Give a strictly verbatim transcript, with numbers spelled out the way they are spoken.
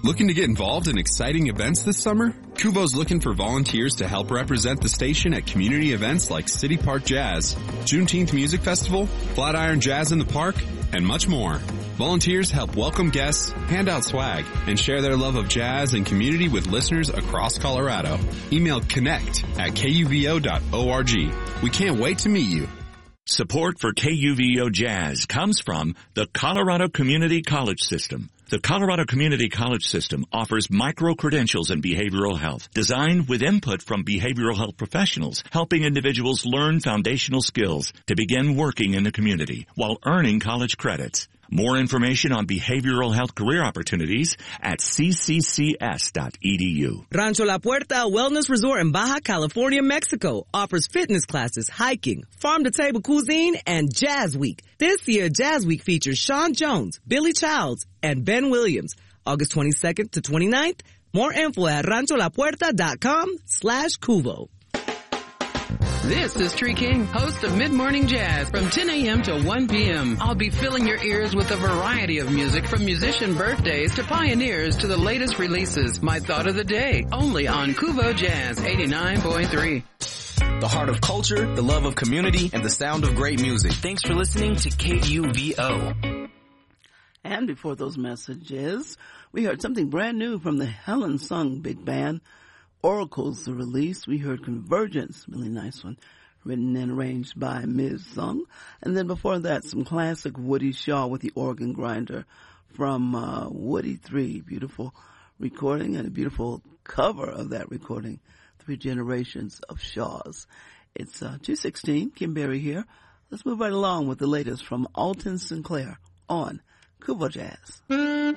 Looking to get involved in exciting events this summer? Kuvo's looking for volunteers to help represent the station at community events like City Park Jazz, Juneteenth Music Festival, Flatiron Jazz in the Park, and much more. Volunteers help welcome guests, hand out swag, and share their love of jazz and community with listeners across Colorado. Email connect at K U V O dot org. We can't wait to meet you. Support for K U V O Jazz comes from the Colorado Community College System. The Colorado Community College System offers micro-credentials in behavioral health, designed with input from behavioral health professionals, helping individuals learn foundational skills to begin working in the community while earning college credits. More information on behavioral health career opportunities at c c c s dot e d u. Rancho La Puerta Wellness Resort in Baja California, Mexico offers fitness classes, hiking, farm-to-table cuisine, and Jazz Week. This year, Jazz Week features Sean Jones, Billy Childs, and Ben Williams, August twenty-second to twenty-ninth. More info at rancho la puerta dot com slash cuvo. This is Tree King, host of Mid-Morning Jazz from ten a.m. to one p.m. I'll be filling your ears with a variety of music from musician birthdays to pioneers to the latest releases. My thought of the day, only on Kuvo Jazz eighty-nine point three. The heart of culture, the love of community, and the sound of great music. Thanks for listening to K U V O. And before those messages, we heard something brand new from the Helen Sung Big Band. Oracle's the release. We heard Convergence, really nice one, written and arranged by Miz Sung. And then before that, some classic Woody Shaw with the organ grinder from uh, Woody three. Beautiful recording and a beautiful cover of that recording, Three Generations of Shaws. It's uh, two sixteen, Kim Berry here. Let's move right along with the latest from Alton Sinclair on Kuvo Jazz.